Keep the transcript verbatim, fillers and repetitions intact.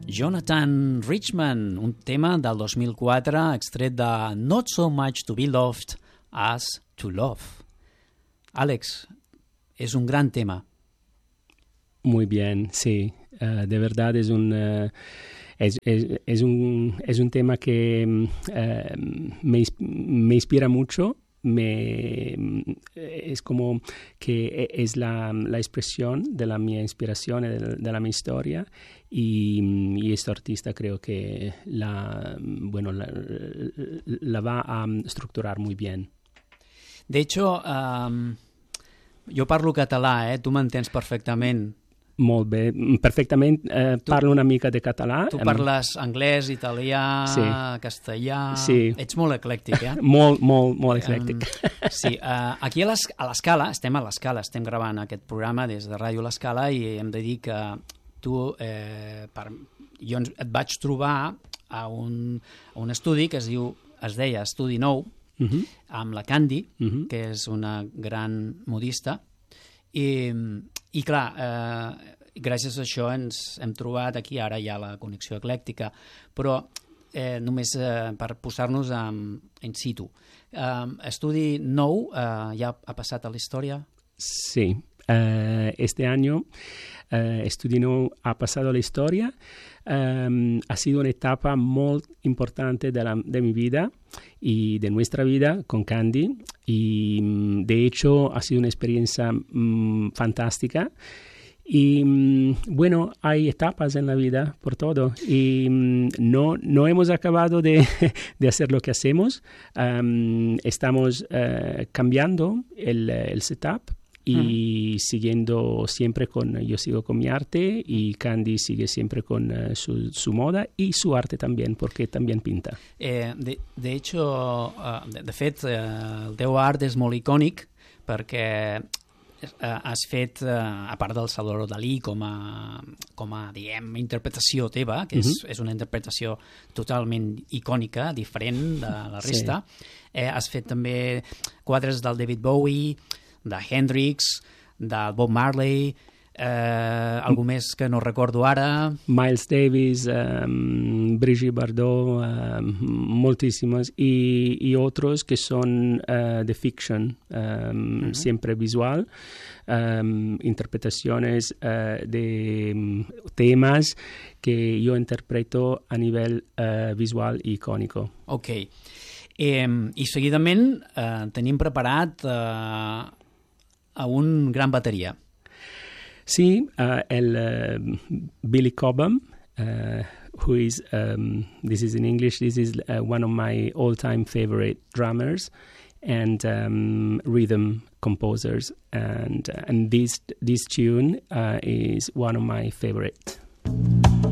Jonathan Richman, un tema del dos mil quatre extret de Not So Much to Be Loved as to Love. Àlex, és un gran tema. Muy bien, sí. Uh, de verdad es un, uh, es, es, es, un, es un tema que uh, me, me inspira mucho. Me, es como que es la, la expresión de la mi inspiración, de, de la mi historia, y, y este artista creo que la, bueno, la, la va a estructurar muy bien. De hecho, um, jo parlo català, eh? Tu m'entens perfectament. Molt bé, perfectament. Eh, tu, parlo una mica de català. Tu parles anglès, italià, sí. castellà... Sí. Ets molt eclèctic, eh? molt, molt, molt eclèctic. Um, sí, uh, aquí a l'Escala, estem a l'Escala, estem gravant aquest programa des de Ràdio l'Escala i hem de dir que tu, eh, per, jo et vaig trobar a un, a un estudi que es diu, es deia Estudi Nou, uh-huh. amb la Candy, uh-huh. que és una gran modista, i... I clar, eh, gràcies a això ens hem trobat aquí, ara hi ha la connexió eclèctica, però eh, només eh, per posar-nos en, en situ. Eh, Estudi Nou eh, ja ha passat a la història? Sí, uh, este año uh, Estudi Nou ha pasado a la historia. Um, ha sido una etapa muy importante de, la, de mi vida y de nuestra vida con Candy, y de hecho ha sido una experiencia um, fantástica. Y um, bueno, hay etapas en la vida por todo, y um, no, no hemos acabado de, de hacer lo que hacemos. Um, estamos uh, cambiando el, el setup y uh-huh. siguiendo siempre con, yo sigo con mi arte y Candy sigue siempre con uh, su, su moda y su arte también, porque también pinta. Eh, de, de hecho, uh, de, de fet, uh, el teu art és molt icònic perquè uh, has fet, uh, a part del Salvador Dalí com a, com a diguem, interpretació teva, que és, uh-huh. és una interpretació totalment icònica, diferent de la resta, sí. eh, has fet també quadres del David Bowie, de Hendrix, de Bob Marley, eh, algú més que no recordo ara. Miles Davis, um, Brigitte Bardot, um, moltísimos, y, y otros que son uh, de fiction, um, uh-huh. siempre visual, um, interpretaciones uh, de um, temas que yo interpreto a nivel uh, visual y icónico. Ok. Eh, I seguidament eh, tenim preparat eh, a un gran bateria. Sí, uh, el uh, Billy Cobham, uh, who is, um, this is in English, this is uh, one of my all-time favorite drummers and um, rhythm composers, and uh, and this this tune uh, is one of my favorite.